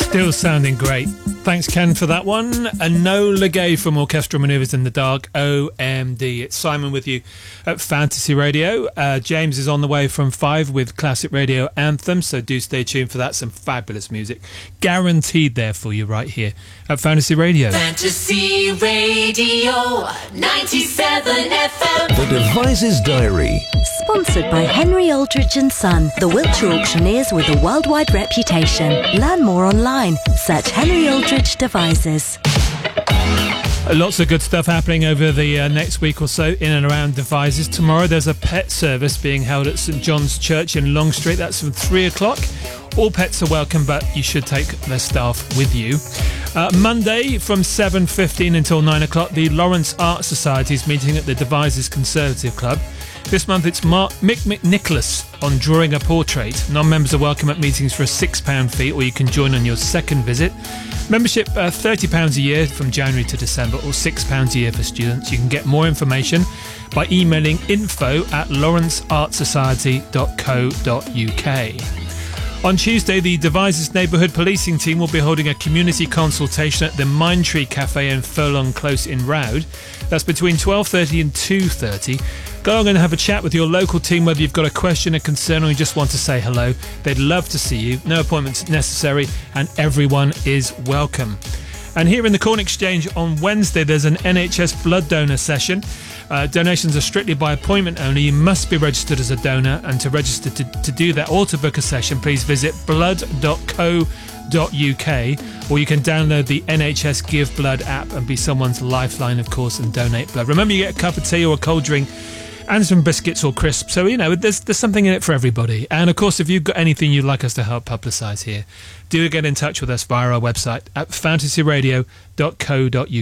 Still sounding great. Thanks, Ken, for that one. Enola Gay from Orchestral Manoeuvres in the Dark, OMD. It's Simon with you at Fantasy Radio. James is on the way from 5 with Classic Radio Anthem, so do stay tuned for that. Some fabulous music guaranteed there for you right here at Fantasy Radio. Fantasy Radio 97 FM. The Devices Diary. Sponsored by Henry Aldridge & Son, the Wiltshire auctioneers with a worldwide reputation. Learn more online. Search Henry Aldridge Devices. Lots of good stuff happening over the next week or so in and around Devizes. Tomorrow there's a pet service being held at St John's Church in Long Street. That's from 3 o'clock. All pets are welcome, but you should take their staff with you. Monday from 7:15 until 9 o'clock, the Lawrence Art Society is meeting at the Devizes Conservative Club. This month it's Mick McNicholas on drawing a portrait. Non-members are welcome at meetings for a £6 fee, or you can join on your second visit. Membership £30 a year from January to December, or £6 a year for students. You can get more information by emailing info@lawrenceartsociety.co.uk. On Tuesday, the Devizes Neighbourhood Policing Team will be holding a community consultation at the Mindtree Cafe in Furlong Close in Roud. That's between 12:30 and 2:30. Go along and have a chat with your local team, whether you've got a question, a concern, or you just want to say hello. They'd love to see you. No appointments necessary, and everyone is welcome. And here in the Corn Exchange on Wednesday, there's an NHS blood donor session. Donations are strictly by appointment only. You must be registered as a donor, and to register to do that or to book a session, please visit blood.co.uk, or you can download the NHS Give Blood app and be someone's lifeline, of course, and donate blood. Remember, you get a cup of tea or a cold drink and some biscuits or crisps, so there's something in it for everybody. And of course, if you've got anything you'd like us to help publicise here, do get in touch with us via our website at fantasyradio.co.uk.